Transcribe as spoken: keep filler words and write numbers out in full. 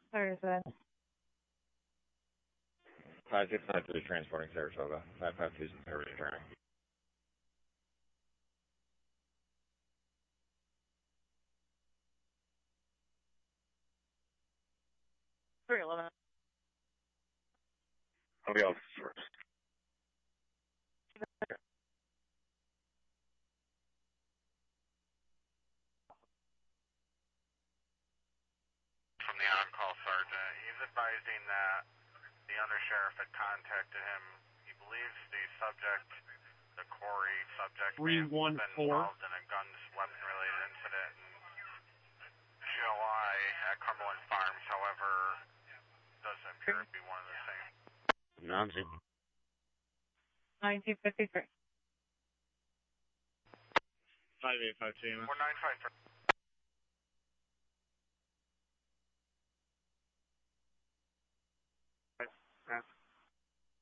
Sarasota. five six nine three transporting Sarasota. five five two returning. three eleven. I'll be officers first. From the on-call sergeant, he's advising that the undersheriff had contacted him. He believes the subject, the Corey subject, may have been involved in a guns, weapon-related incident in July at Cumberland Farms. However, doesn't appear to be one of the same. Nancy. nineteen fifty-three. five eight five two. Four nine five three. Pass.